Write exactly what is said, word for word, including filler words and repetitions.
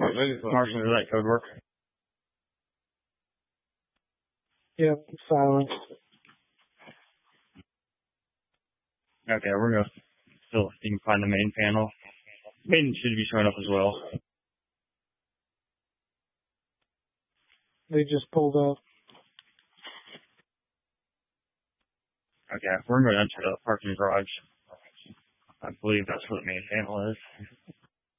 Marshall, does that code work? Yeah, silence. Okay, we're gonna still see if you can find the main panel. Main should be showing up as well. They just pulled up. Okay, we're gonna enter the parking garage. I believe that's what the main panel is.